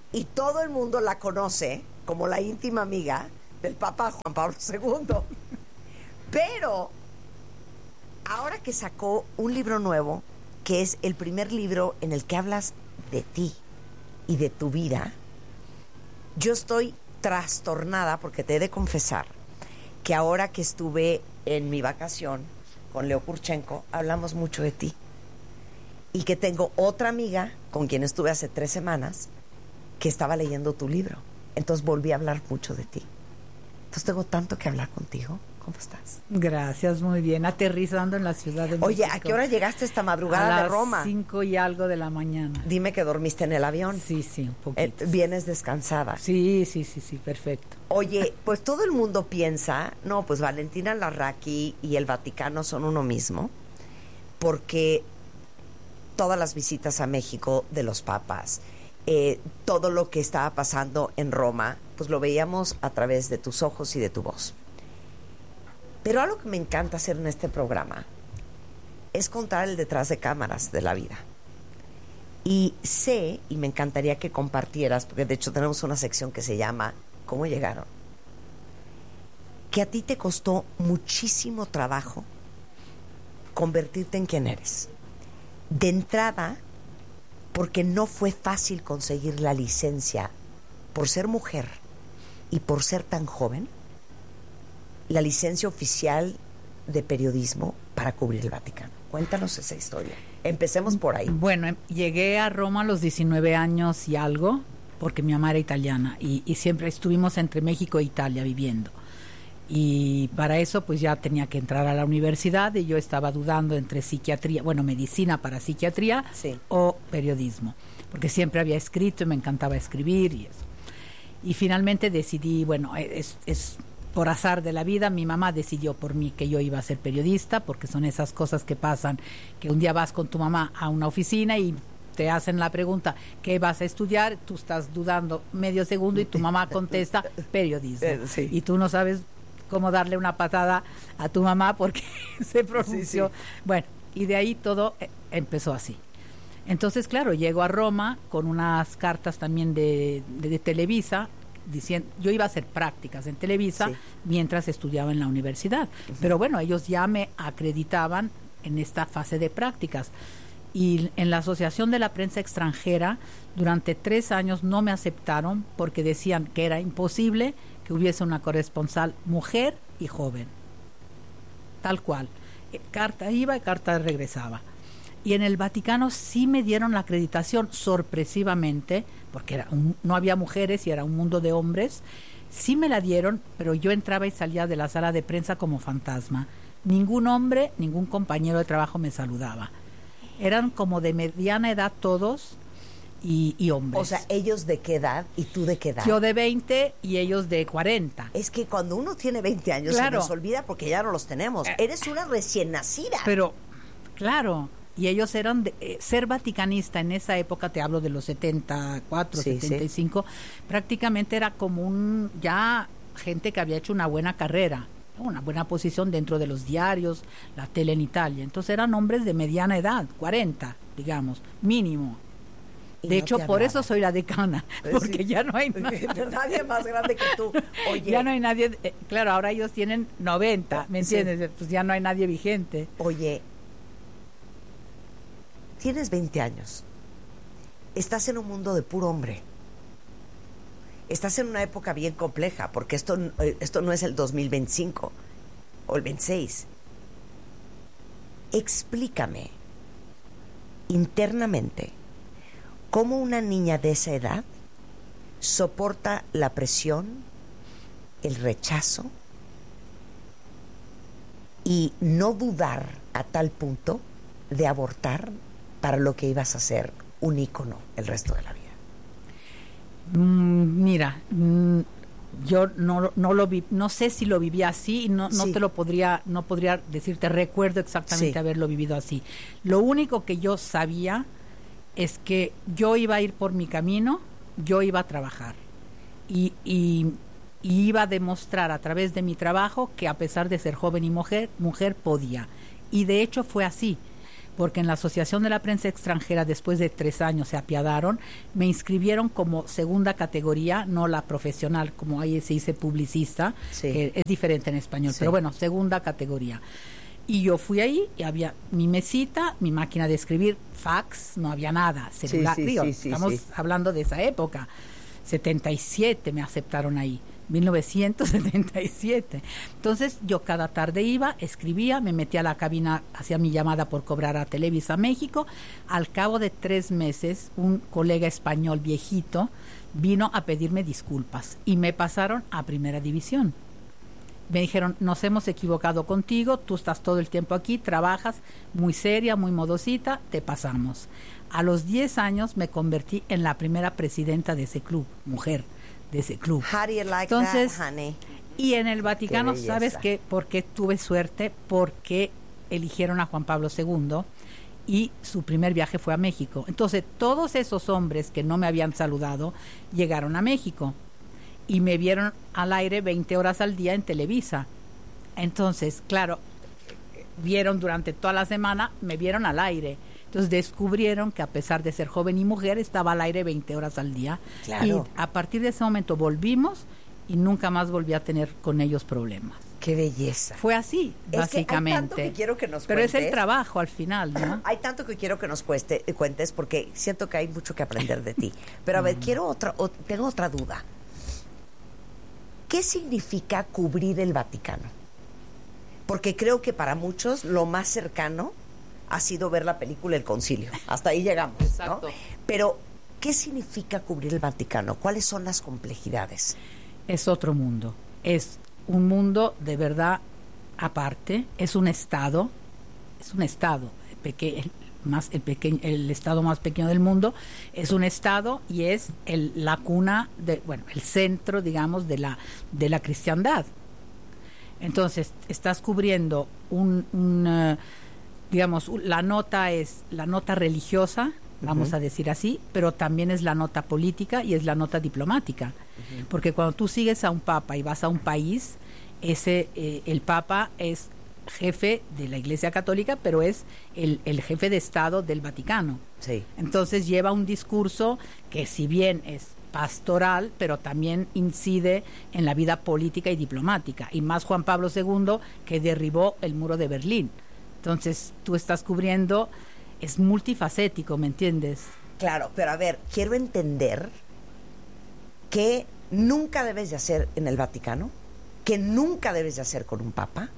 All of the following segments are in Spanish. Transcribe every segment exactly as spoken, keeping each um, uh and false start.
y todo el mundo la conoce como la íntima amiga del Papa Juan Pablo segundo. Pero ahora que sacó un libro nuevo, que es el primer libro en el que hablas de ti y de tu vida, yo estoy trastornada porque te he de confesar que ahora que estuve en mi vacación con Leo Kurchenko, hablamos mucho de ti. Y que tengo otra amiga con quien estuve hace tres semanas que estaba leyendo tu libro. Entonces volví a hablar mucho de ti. Entonces tengo tanto que hablar contigo. ¿Cómo estás? Gracias, muy bien. Aterrizando en la Ciudad de México. Oye, ¿a qué hora llegaste esta madrugada a de Roma? A las cinco y algo de la mañana. Dime que dormiste en el avión. Sí, sí, un poquito. Eh, vienes descansada. Sí, sí, sí, sí, perfecto. Oye, pues todo el mundo piensa, no, pues Valentina Larraqui y el Vaticano son uno mismo, porque todas las visitas a México de los papas, eh, todo lo que estaba pasando en Roma, pues lo veíamos a través de tus ojos y de tu voz. Pero algo que me encanta hacer en este programa es contar el detrás de cámaras de la vida. Y sé, y me encantaría que compartieras, porque de hecho tenemos una sección que se llama ¿Cómo llegaron?, que a ti te costó muchísimo trabajo convertirte en quien eres. De entrada, porque no fue fácil conseguir la licencia por ser mujer y por ser tan joven, la licencia oficial de periodismo para cubrir el Vaticano. Cuéntanos esa historia. Empecemos por ahí. Bueno, llegué a Roma a los diecinueve años y algo, porque mi mamá era italiana, y, y siempre estuvimos entre México e Italia viviendo. Y para eso pues ya tenía que entrar a la universidad, y yo estaba dudando entre psiquiatría, bueno, medicina para psiquiatría, sí, o periodismo, porque siempre había escrito y me encantaba escribir y eso. Y finalmente decidí, bueno, es, es por azar de la vida, mi mamá decidió por mí que yo iba a ser periodista, porque son esas cosas que pasan, que un día vas con tu mamá a una oficina y te hacen la pregunta, ¿qué vas a estudiar? Tú estás dudando medio segundo y tu mamá contesta, periodismo. Sí. Y tú no sabes cómo darle una patada a tu mamá porque se pronunció. Sí, sí. Bueno, y de ahí todo empezó así. Entonces, claro, llego a Roma con unas cartas también de, de, de Televisa, diciendo, yo iba a hacer prácticas en Televisa, sí, mientras estudiaba en la universidad. Uh-huh. Pero bueno, ellos ya me acreditaban en esta fase de prácticas. Y en la Asociación de la Prensa Extranjera, durante tres años no me aceptaron porque decían que era imposible que hubiese una corresponsal mujer y joven. Tal cual. Carta iba y carta regresaba. Y en el Vaticano sí me dieron la acreditación sorpresivamente, porque era un, no había mujeres y era un mundo de hombres. Sí me la dieron, pero yo entraba y salía de la sala de prensa como fantasma. Ningún hombre, ningún compañero de trabajo me saludaba. Eran como de mediana edad todos y, y hombres. O sea, ¿ellos de qué edad y tú de qué edad? Yo de veinte y ellos de cuarenta. Es que cuando uno tiene veinte años, claro, se nos olvida porque ya no los tenemos. Eh, Eres una recién nacida. Pero, claro, y ellos eran, de, eh, ser vaticanista en esa época, te hablo de los setenta y cuatro, sí, setenta y cinco, sí, prácticamente era como un, ya gente que había hecho una buena carrera, una buena posición dentro de los diarios, la tele en Italia. Entonces eran hombres de mediana edad, cuarenta, digamos, mínimo. De hecho, no por eso soy la decana, porque sí, ya no hay nadie más grande que tú. Oye, ya no hay nadie, eh, claro, ahora ellos tienen noventa, ¿me entiendes? Sí. Pues ya no hay nadie vigente. Oye, tienes veinte años, estás en un mundo de puro hombre. Estás en una época bien compleja, porque esto, esto no es el dos mil veinticinco o el veintiséis. Explícame internamente cómo una niña de esa edad soporta la presión, el rechazo y no dudar a tal punto de abortar para lo que ibas a ser un ícono el resto de la vida. Mira, yo no, no lo vi, no sé si lo viví así y no, no sí. te lo podría, no podría decirte, recuerdo exactamente sí. haberlo vivido así. Lo único que yo sabía es que yo iba a ir por mi camino, yo iba a trabajar y, y, y iba a demostrar a través de mi trabajo que a pesar de ser joven y mujer, mujer podía. Y de hecho fue así, porque en la Asociación de la Prensa Extranjera, después de tres años, se apiadaron, me inscribieron como segunda categoría, no la profesional, como ahí se dice publicista, sí. que es diferente en español, sí. pero bueno, segunda categoría. Y yo fui ahí y había mi mesita, mi máquina de escribir, fax, no había nada, celular, sí, sí, digo, sí, sí, estamos sí. hablando de esa época, setenta y siete me aceptaron ahí, mil novecientos setenta y siete. Entonces yo cada tarde iba, escribía, me metía a la cabina, hacía mi llamada por cobrar a Televisa México. Al cabo de tres meses, un colega español viejito vino a pedirme disculpas y me pasaron a Primera División. Me dijeron, nos hemos equivocado contigo, tú estás todo el tiempo aquí, trabajas muy seria, muy modosita, te pasamos. A los diez años me convertí en la primera presidenta de ese club, mujer de ese club. How do you like Entonces, that, honey? Y en el Vaticano, ¿sabes qué? ¿Por qué tuve suerte? Porque eligieron a Juan Pablo segundo y su primer viaje fue a México. Entonces, todos esos hombres que no me habían saludado llegaron a México y me vieron al aire veinte horas al día en Televisa. Entonces, claro, vieron durante toda la semana, me vieron al aire. Entonces descubrieron que a pesar de ser joven y mujer, estaba al aire veinte horas al día. Claro. Y a partir de ese momento volvimos y nunca más volví a tener con ellos problemas. ¡Qué belleza! Fue así, es básicamente. Que hay tanto que quiero que nos Pero cuentes. es el trabajo al final, ¿no? Hay tanto que quiero que nos cueste, cuentes porque siento que hay mucho que aprender de ti. Pero a ver, mm. quiero otra, o, tengo otra duda. ¿Qué significa cubrir el Vaticano? Porque creo que para muchos lo más cercano ha sido ver la película El Concilio. Hasta ahí llegamos, Exacto. ¿no? Pero, ¿qué significa cubrir el Vaticano? ¿Cuáles son las complejidades? Es otro mundo. Es un mundo de verdad aparte. Es un estado. Es un estado pequeño. Más el pequeño, el estado más pequeño del mundo es un estado y es el, la cuna de, bueno, el centro, digamos, de la de la cristiandad. Entonces estás cubriendo un, un uh, digamos, la nota es la nota religiosa, vamos uh-huh. a decir así, pero también es la nota política y es la nota diplomática, uh-huh. porque cuando tú sigues a un papa y vas a un país, ese eh, el papa es jefe de la Iglesia Católica, pero es el, el jefe de Estado del Vaticano. Sí. Entonces lleva un discurso que si bien es pastoral, pero también incide en la vida política y diplomática. Y más Juan Pablo segundo, que derribó el muro de Berlín. Entonces tú estás cubriendo, es multifacético, ¿me entiendes? Claro, pero a ver, quiero entender que nunca debes de hacer en el Vaticano, que nunca debes de hacer con un papa.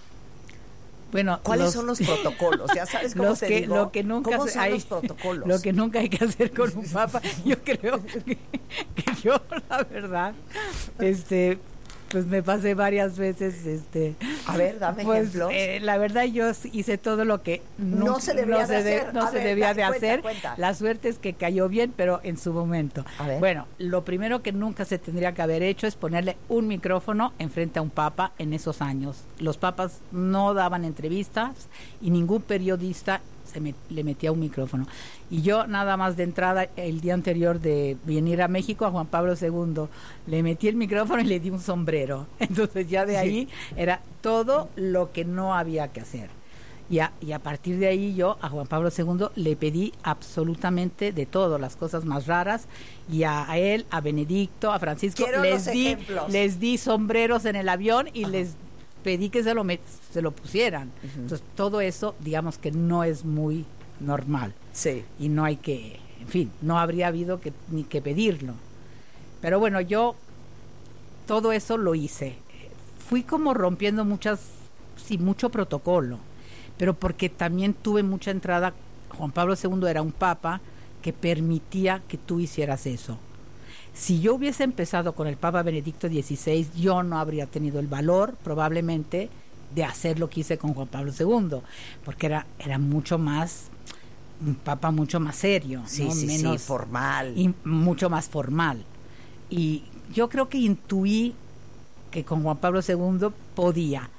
Bueno, ¿cuáles los, son los protocolos? Ya sabes cómo te que, digo. Lo que nunca ¿Cómo son hay, los protocolos? Lo que nunca hay que hacer con un papa, yo creo que, que yo, la verdad, este, pues me pasé varias veces, este. A ver, dame pues, ejemplos. Eh, la verdad yo hice todo lo que nunca, no se debía no de se de, hacer. No a se ver, debía da, de cuenta, hacer. Cuenta. La suerte es que cayó bien, pero en su momento. A ver. Bueno, lo primero que nunca se tendría que haber hecho es ponerle un micrófono enfrente a un papa en esos años. Los papas no daban entrevistas y ningún periodista se me, le metía un micrófono. Y yo nada más de entrada, el día anterior de venir a México, a Juan Pablo segundo, le metí el micrófono y le di un sombrero. Entonces ya de ahí sí. era todo lo que no había que hacer. Y a, y a partir de ahí yo a Juan Pablo segundo le pedí absolutamente de todo, las cosas más raras, y a, a él, a Benedicto, a Francisco, Quiero les di, ejemplos. les di sombreros en el avión y Ajá. les pedí que se lo, met, se lo pusieran. Uh-huh. Entonces todo eso, digamos que no es muy normal. Sí. Y no hay que, en fin, no habría habido que, ni que pedirlo. Pero bueno, yo todo eso lo hice. Fui como rompiendo muchas, sí, mucho protocolo, pero porque también tuve mucha entrada. Juan Pablo segundo era un papa que permitía que tú hicieras eso. Si yo hubiese empezado con el Papa Benedicto dieciséis, yo no habría tenido el valor, probablemente, de hacer lo que hice con Juan Pablo segundo, porque era, era mucho más, un papa mucho más serio, sí, ¿no? sí, menos sí, formal. Y mucho más formal. Y yo creo que intuí que con Juan Pablo segundo podía.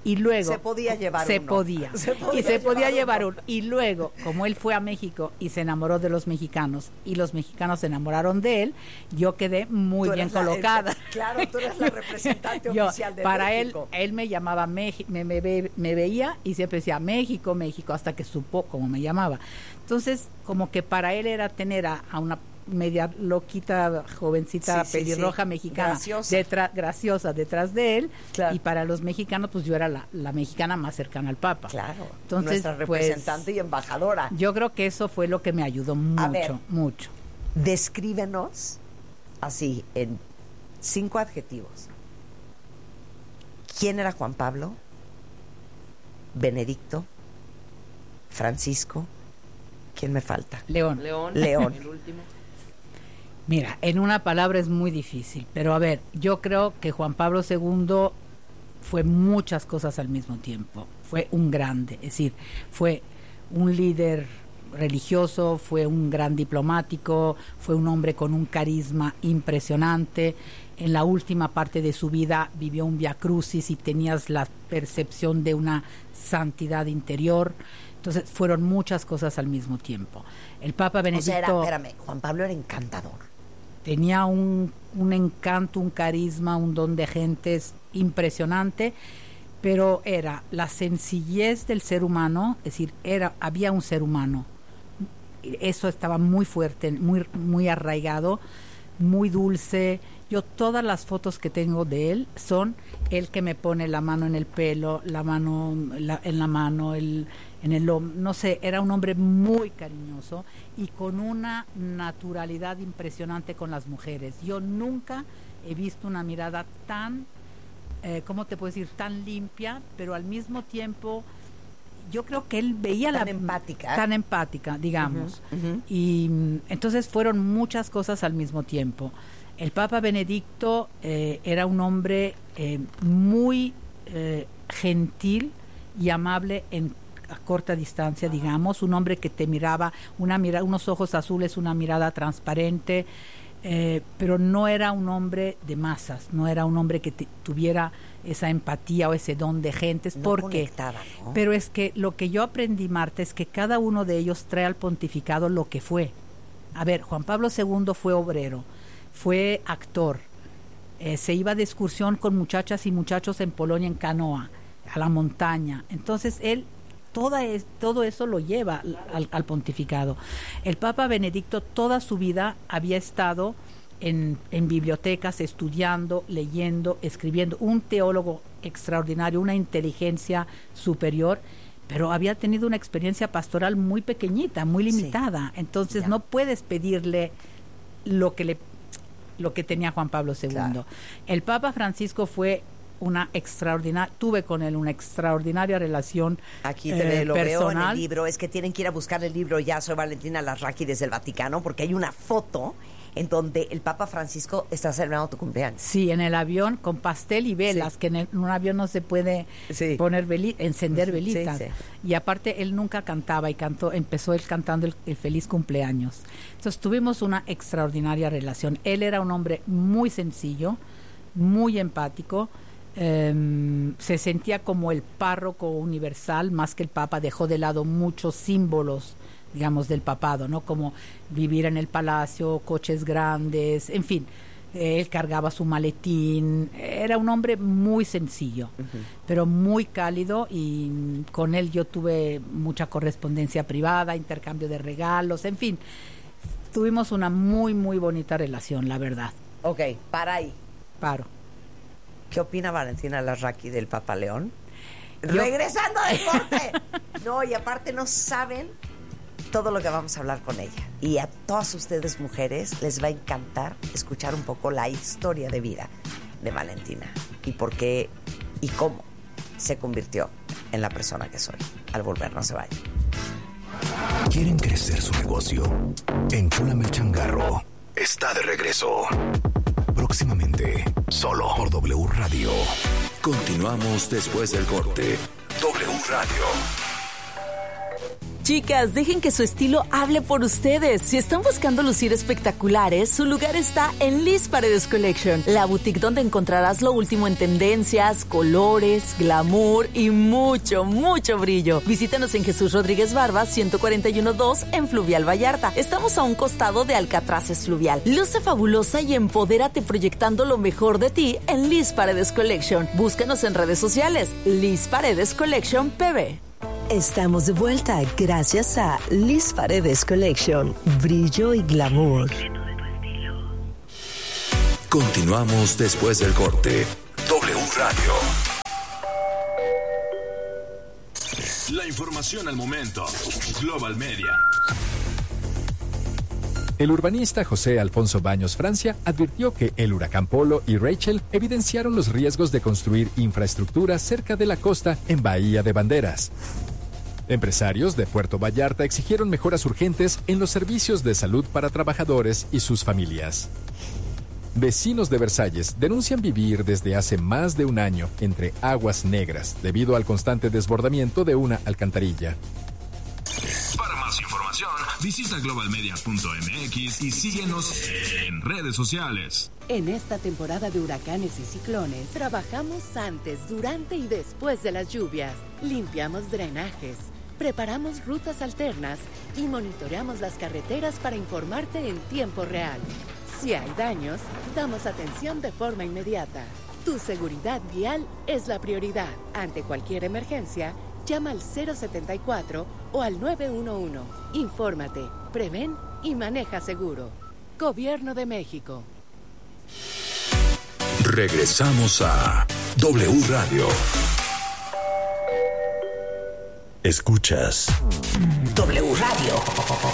Y luego se podía llevar se uno. Podía, se podía y se podía llevar uno. uno. Y luego, como él fue a México y se enamoró de los mexicanos y los mexicanos se enamoraron de él, yo quedé muy bien la, colocada. El, claro, tú eres la representante yo, oficial de para México. Para él, él me llamaba, Meji, me, me, me veía y siempre decía México, México, hasta que supo cómo me llamaba. Entonces, como que para él era tener a, a una media loquita, jovencita, sí, pelirroja, sí, sí. mexicana, graciosa. Detra, graciosa detrás de él, claro. Y para los mexicanos, pues yo era la, la mexicana más cercana al Papa. Claro, entonces, nuestra representante pues, y embajadora. Yo creo que eso fue lo que me ayudó mucho, ver, mucho. Descríbenos, así, en cinco adjetivos. ¿Quién era Juan Pablo? Benedicto, Francisco, ¿quién me falta? León. León. León. El último. Mira, en una palabra es muy difícil, pero a ver, yo creo que Juan Pablo segundo fue muchas cosas al mismo tiempo. Fue un grande, es decir, fue un líder religioso, fue un gran diplomático, fue un hombre con un carisma impresionante. En la última parte de su vida vivió un via crucis y tenías la percepción de una santidad interior. Entonces fueron muchas cosas al mismo tiempo. El Papa Benedicto... O sea, era, espérame, Juan Pablo era encantador. Tenía un, un encanto, un carisma, un don de gentes impresionante, pero era la sencillez del ser humano, es decir, era había un ser humano. Eso estaba muy fuerte, muy, muy arraigado, muy dulce. Yo todas las fotos que tengo de él son él que me pone la mano en el pelo, la mano la, en la mano, el, en el no sé, era un hombre muy cariñoso y con una naturalidad impresionante con las mujeres. Yo nunca he visto una mirada tan, eh, ¿cómo te puedo decir? Tan limpia, pero al mismo tiempo yo creo que él veía tan la empática, tan empática, digamos. Uh-huh, uh-huh. Y entonces fueron muchas cosas al mismo tiempo. El Papa Benedicto eh, era un hombre eh, muy eh, gentil y amable en a corta distancia, digamos, un hombre que te miraba, una mira, unos ojos azules, una mirada transparente, eh, pero no era un hombre de masas, no era un hombre que te, tuviera esa empatía o ese don de gentes, no porque conectaba, ¿no? Pero es que lo que yo aprendí, Marta, es que cada uno de ellos trae al pontificado lo que fue. A ver, Juan Pablo segundo fue obrero, fue actor, eh, se iba de excursión con muchachas y muchachos en Polonia en canoa, a la montaña. Entonces él toda es, todo eso lo lleva al, al pontificado. El Papa Benedicto toda su vida había estado en, en bibliotecas estudiando, leyendo, escribiendo, un teólogo extraordinario, una inteligencia superior, pero había tenido una experiencia pastoral muy pequeñita, muy limitada. Sí. Entonces ya. No puedes pedirle lo que le lo que tenía Juan Pablo segundo. Claro. El Papa Francisco fue una extraordinaria, tuve con él una extraordinaria relación Aquí te eh, lo personal. Veo en el libro, es que tienen que ir a buscar el libro ya, soy Valentina Larraqui desde el Vaticano, porque hay una foto en donde el Papa Francisco está celebrando tu cumpleaños. Sí, en el avión con pastel y velas, sí. que en, el, en un avión no se puede sí. poner veli, encender velitas. Sí, sí. Y aparte él nunca cantaba y cantó, empezó él cantando el, el feliz cumpleaños. Entonces tuvimos una extraordinaria relación. Él era un hombre muy sencillo, muy empático, eh, se sentía como el párroco universal, más que el Papa. Dejó de lado muchos símbolos, digamos, del papado, ¿no? Como vivir en el palacio, coches grandes, en fin, eh, él cargaba su maletín, era un hombre muy sencillo, uh-huh. pero muy cálido, y con él yo tuve mucha correspondencia privada, intercambio de regalos, en fin, tuvimos una muy, muy bonita relación, la verdad. Ok, para ahí. Paro. ¿Qué opina Valentina Larraqui del Papa León? Yo... Regresando al corte. No, y aparte no saben todo lo que vamos a hablar con ella. Y a todas ustedes mujeres les va a encantar escuchar un poco la historia de vida de Valentina y por qué y cómo se convirtió en la persona que soy. Al volver, no se vayan. ¿Quieren crecer su negocio? Enchúlame el changarro. Está de regreso. Próximamente, solo por W Radio. Continuamos después del corte. W Radio. Chicas, dejen que su estilo hable por ustedes. Si están buscando lucir espectaculares, su lugar está en Liz Paredes Collection, la boutique donde encontrarás lo último en tendencias, colores, glamour y mucho, mucho brillo. Visítanos en Jesús Rodríguez Barba, ciento cuarenta y uno dos en Fluvial Vallarta. Estamos a un costado de Alcatraces Fluvial. Luce fabulosa y empodérate proyectando lo mejor de ti en Liz Paredes Collection. Búscanos en redes sociales, Liz Paredes Collection P B. Estamos de vuelta gracias a Liz Paredes Collection, brillo y glamour. Continuamos después del corte. W Radio. La información al momento. Global Media. El urbanista José Alfonso Baños Francia advirtió que el huracán Polo y Rachel evidenciaron los riesgos de construir infraestructura cerca de la costa en Bahía de Banderas. Empresarios de Puerto Vallarta exigieron mejoras urgentes en los servicios de salud para trabajadores y sus familias. Vecinos de Versalles denuncian vivir desde hace más de un año entre aguas negras debido al constante desbordamiento de una alcantarilla. Para más información, visita global media punto m x y síguenos en redes sociales. En esta temporada de huracanes y ciclones, trabajamos antes, durante y después de las lluvias. Limpiamos drenajes, preparamos rutas alternas y monitoreamos las carreteras para informarte en tiempo real. Si hay daños, damos atención de forma inmediata. Tu seguridad vial es la prioridad. Ante cualquier emergencia, llama al cero setenta y cuatro o al nueve uno uno. Infórmate, prevén y maneja seguro. Gobierno de México. Regresamos a W Radio. Escuchas W Radio.